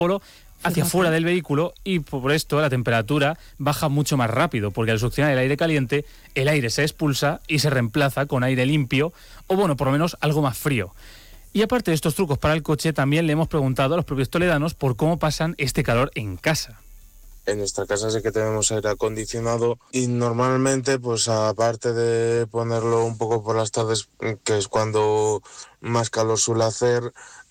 hacia fuera del vehículo, y por esto la temperatura baja mucho más rápido, porque al succionar el aire caliente, el aire se expulsa y se reemplaza con aire limpio, o bueno, por lo menos algo más frío. Y aparte de estos trucos para el coche, también le hemos preguntado a los propios toledanos por cómo pasan este calor en casa. En nuestra casa sí que tenemos aire acondicionado y normalmente, pues aparte de ponerlo un poco por las tardes, que es cuando más calor suele hacer,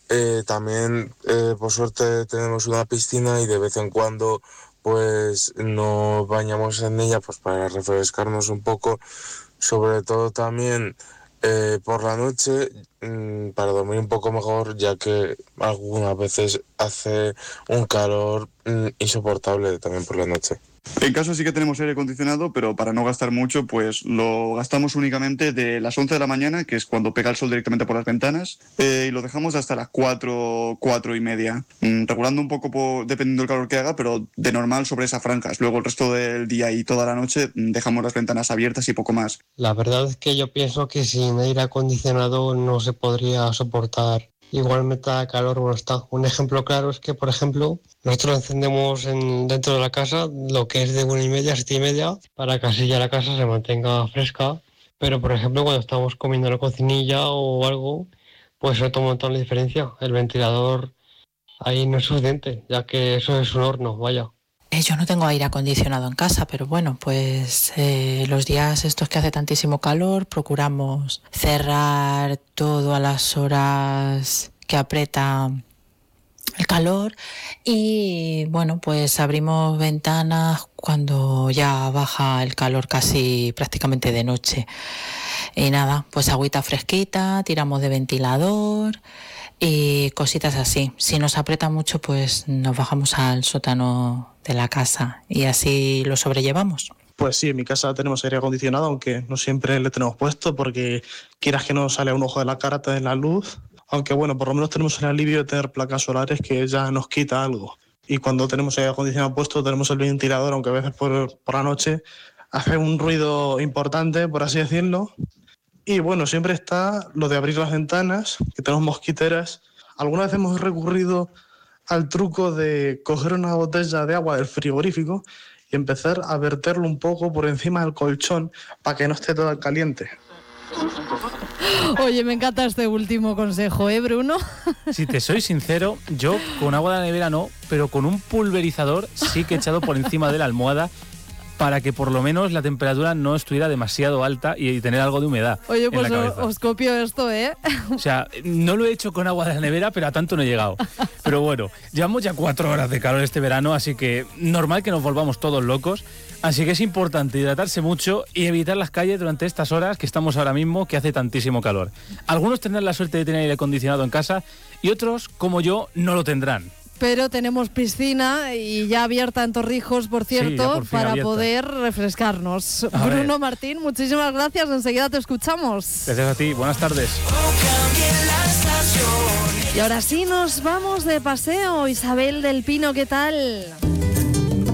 también por suerte tenemos una piscina y de vez en cuando pues nos bañamos en ella, pues para refrescarnos un poco, sobre todo también por la noche, para dormir un poco mejor, ya que algunas veces hace un calor insoportable también por la noche. En casa sí que tenemos aire acondicionado, pero para no gastar mucho, pues lo gastamos únicamente de las 11 de la mañana, que es cuando pega el sol directamente por las ventanas, y lo dejamos hasta las 4 y media, regulando un poco dependiendo del calor que haga, pero de normal sobre esas franjas. Luego el resto del día y toda la noche dejamos las ventanas abiertas y poco más. La verdad es que yo pienso que sin aire acondicionado no se podría soportar igualmente a calor o está. Un ejemplo claro es que, por ejemplo, nosotros encendemos dentro de la casa lo que es de 1:30 a 7:30 para que así ya la casa se mantenga fresca, pero por ejemplo cuando estamos comiendo en la cocinilla o algo, pues nota un montón la diferencia. El ventilador ahí no es suficiente, ya que eso es un horno, vaya. Yo no tengo aire acondicionado en casa, pero bueno, pues los días estos que hace tantísimo calor procuramos cerrar todo a las horas que aprieta el calor y bueno, pues abrimos ventanas cuando ya baja el calor casi prácticamente de noche. Y nada, pues agüita fresquita, tiramos de ventilador y cositas así. Si nos aprieta mucho, pues nos bajamos al sótano de la casa y así lo sobrellevamos. Pues sí, en mi casa tenemos aire acondicionado, aunque no siempre le tenemos puesto porque quieras que no sale un ojo de la cara, te den la luz. Aunque bueno, por lo menos tenemos el alivio de tener placas solares que ya nos quita algo. Y cuando tenemos aire acondicionado puesto, tenemos el ventilador, aunque a veces por la noche hace un ruido importante, por así decirlo. Y bueno, siempre está lo de abrir las ventanas, que tenemos mosquiteras. Alguna vez hemos recurrido al truco de coger una botella de agua del frigorífico y empezar a verterlo un poco por encima del colchón para que no esté todo caliente. Oye, me encanta este último consejo, Bruno? Si te soy sincero, yo con agua de la nevera no, pero con un pulverizador sí que he echado por encima de la almohada para que por lo menos la temperatura no estuviera demasiado alta y tener algo de humedad. Oye, pues os copio esto, ¿eh? O sea, no lo he hecho con agua de la nevera, pero a tanto no he llegado. Pero bueno, llevamos ya 4 horas de calor este verano, así que normal que nos volvamos todos locos. Así que es importante hidratarse mucho y evitar las calles durante estas horas que estamos ahora mismo, que hace tantísimo calor. Algunos tendrán la suerte de tener aire acondicionado en casa y otros, como yo, no lo tendrán. Pero tenemos piscina y ya abierta en Torrijos, por cierto, sí, para abierta. Poder refrescarnos. A Bruno ver. Martín, muchísimas gracias. Enseguida te escuchamos. Gracias a ti. Buenas tardes. Y ahora sí nos vamos de paseo. Isabel del Pino, ¿qué tal?